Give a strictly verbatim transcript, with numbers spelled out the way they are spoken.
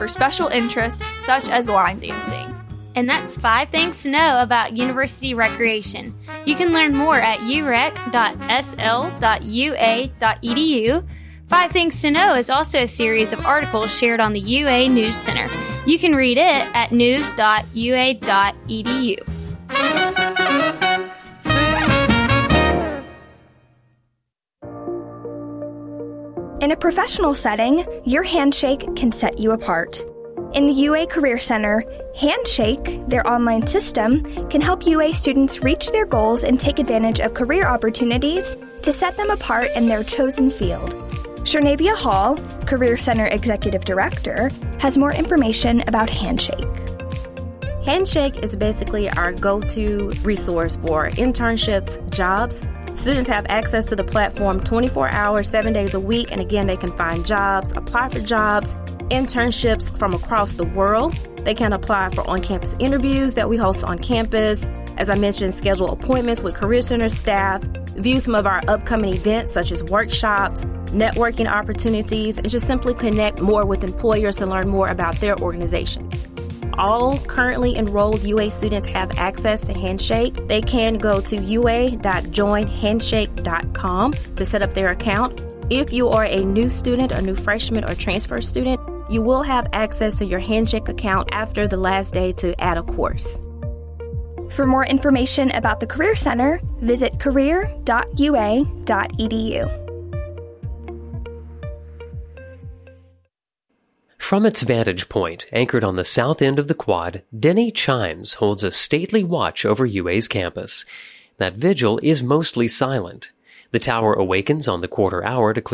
for special interests such as line dancing. And that's five things to know about university recreation. You can learn more at u rec dot s l dot u a dot e d u. Five Things to Know is also a series of articles shared on the U A News Center. You can read it at news dot u a dot e d u. In a professional setting, your handshake can set you apart. In the U A Career Center, Handshake, their online system, can help U A students reach their goals and take advantage of career opportunities to set them apart in their chosen field. Sharnavia Hall, Career Center Executive Director, has more information about Handshake. Handshake is basically our go-to resource for internships, jobs. Students have access to the platform twenty-four hours, seven days a week, and again, they can find jobs, apply for jobs, internships from across the world. They can apply for on-campus interviews that we host on campus. As I mentioned, schedule appointments with Career Center staff, view some of our upcoming events such as workshops, networking opportunities, and just simply connect more with employers to learn more about their organization. All currently enrolled U A students have access to Handshake. They can go to u a dot join handshake dot com to set up their account. If you are a new student, a new freshman, or transfer student, you will have access to your Handshake account after the last day to add a course. For more information about the Career Center, visit career dot u a dot e d u. From its vantage point, anchored on the south end of the quad, Denny Chimes holds a stately watch over U A's campus. That vigil is mostly silent. The tower awakens on the quarter hour to clear